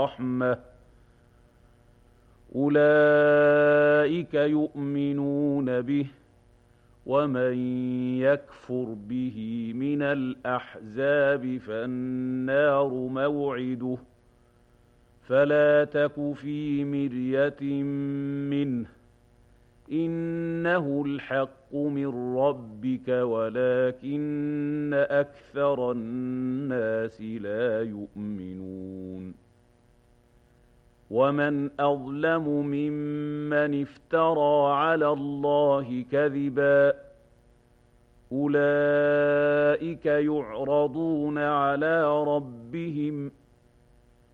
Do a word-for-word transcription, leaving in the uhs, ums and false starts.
ورحمة أولئك يؤمنون به ومن يكفر به من الأحزاب فالنار موعده فلا تك في مرية منه إنه الحق من ربك ولكن أكثر الناس لا يؤمنون ومن أظلم ممن افترى على الله كذبا أولئك يعرضون على ربهم